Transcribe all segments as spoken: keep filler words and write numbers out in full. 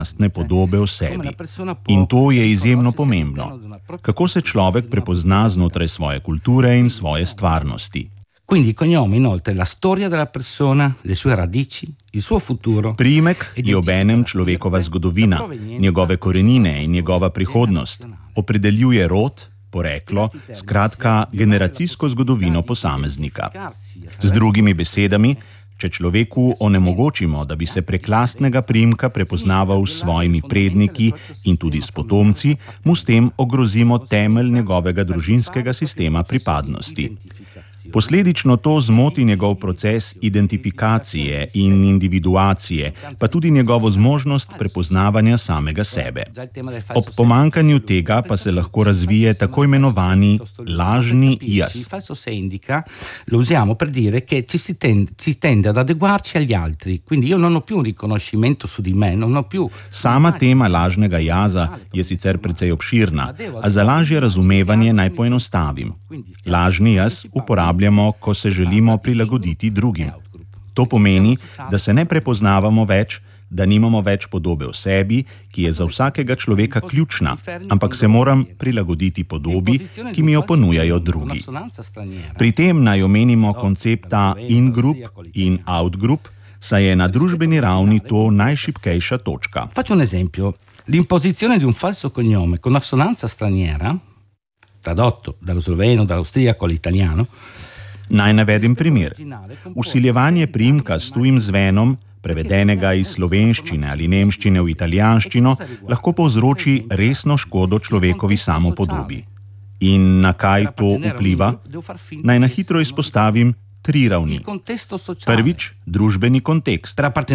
lastne podobe o sebi. In to je izjemno pomembno. Kako se človek prepozna znotraj svoje kulture in svoje stvarnosti. Quindi il cognome inoltre la storia della persona, le sue radici, il suo futuro. Priimek je obenem človekova zgodovina, njegove korenine in njegova prihodnost. Opredeljuje rod, poreklo, skratka generacijsko zgodovino posameznika. Z drugimi besedami, če človeku onemogočimo, da bi se prek lastnega priimka prepoznaval s svojimi predniki in tudi s potomci, mu s tem ogrozimo temelj njegovega družinskega sistema pripadnosti. Posledično to zmoti njegov proces identifikacije in individuacije, pa tudi njegovo zmožnost prepoznavanja samega sebe. Ob pomankanju tega pa se lahko razvije tako imenovani lažni jaz. Il falso se indica, lo usiamo per dire che ci si tende, si tende ad adeguarci agli altri, quindi io non ho più un riconoscimento su di me, non ho più... Sama tema lažnega jaza je sicer precej obširna, a za lažje razumevanje naj poenostavim. Lažni jaz uporabljamo, ko se želimo prilagoditi drugim. To pomeni, da se ne prepoznavamo več, da nimamo več podobe o sebi, ki je za vsakega človeka ključna, ampak se moram prilagoditi podobi, ki mi jo ponujajo drugi. Pri tem naj omenimo koncepta in-group in out-group, saj je na družbeni ravni to najšibkejša točka. Faccio un esempio. L'imposizione di un falso cognome con assonanza straniera, tradotto dallo sloveno, dall'austriaco all'italiano. Naj navedem primer. Vsiljevanje priimka s tujim zvenom, prevedenega iz slovenščine ali nemščine v italijanščino, lahko povzroči resno škodo človekovi samopodobi. In na kaj to vpliva? Naj na hitro izpostavim tri ravni. Prvič, družbeni kontekst.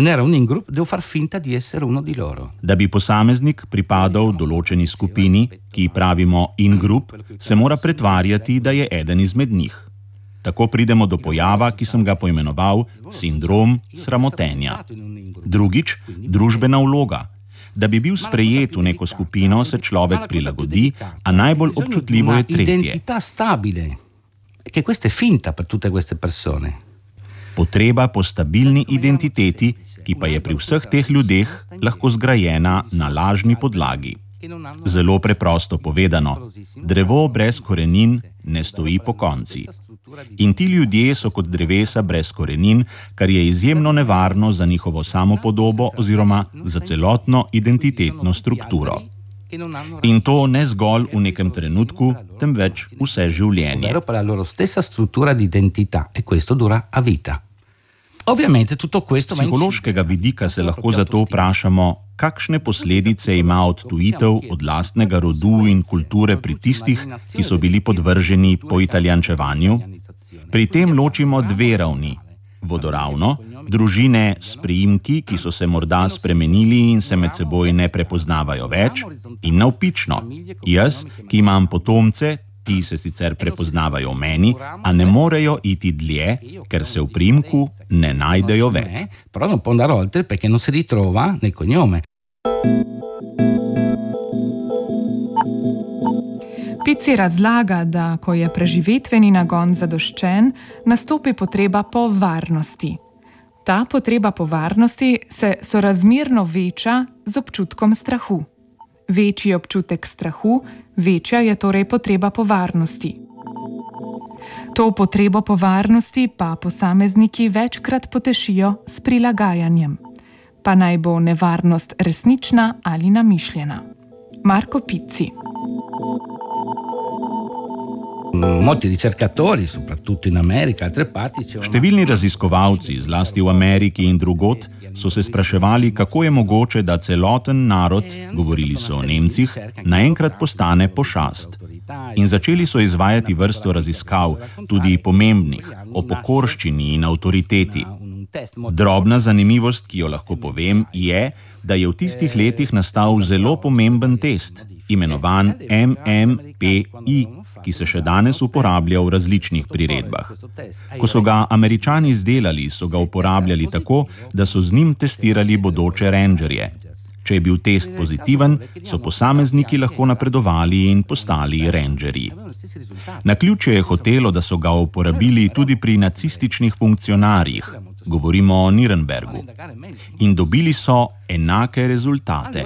Da bi posameznik pripadal določeni skupini, ki pravimo in-group, se mora pretvarjati, da je eden izmed njih. Tako pridemo do pojava, ki sem ga poimenoval sindrom sramotenja. Drugič, družbena vloga. Da bi bil sprejet v neko skupino, se človek prilagodi, a najbolj občutljivo je tretje. Che questa è finta per tutte queste persone. Potreba po stabilni identiteti, ki pa je pri vseh teh ljudeh lahko zgrajena na lažni podlagi. Zelo preprosto povedano, drevo brez korenin ne stoji pokonci. In ti ljudje so kot drevesa brez korenin, kar je izjemno nevarno za njihovo samopodobo oziroma za celotno identitetno strukturo. In to ne zgolj v nekem trenutku, temveč vse življenje. Z psihološkega vidika se lahko zato vprašamo, kakšne posledice ima odtujitev od lastnega rodu in kulture pri tistih, ki so bili podvrženi poitalijančevanju. Pri tem ločimo dve ravni. Vodoravno, družine s priimki, ki so se morda spremenili in se med seboj ne prepoznavajo več, in navpično, jaz, ki imam potomce, ti se sicer prepoznavajo v meni, a ne morejo iti dlje, ker se v priimku ne najdejo več. Pici razlaga, da ko je preživetveni nagon zadoščen, nastopi potreba po varnosti. Ta potreba po varnosti se sorazmerno veča z občutkom strahu. Večji občutek strahu, večja je torej potreba po varnosti. To potrebo po varnosti pa posamezniki večkrat potešijo s prilagajanjem. Pa naj bo nevarnost resnična ali namišljena. Marco Pizzi. Molti ricercatori, soprattutto in America, altre parti, Številni raziskovalci, zlasti v Ameriki in drugod, so se spraševali, kako je mogoče, da celoten narod, govorili so o Nemcih, naenkrat postane pošast. In začeli so izvajati vrsto raziskav, tudi pomembnih, o pokorščini in avtoriteti. Drobna zanimivost, ki jo lahko povem, je, da je v tistih letih nastal zelo pomemben test, imenovan M M P I, ki se še danes uporablja v različnih priredbah. Ko so ga Američani izdelali, so ga uporabljali tako, da so z njim testirali bodoče rendžerje. Če je bil test pozitiven, so posamezniki lahko napredovali in postali rendžerji. Naključje je hotelo, da so ga uporabili tudi pri nacističnih funkcionarjih. govorimo o Nürnbergu. In dobili so enake rezultate.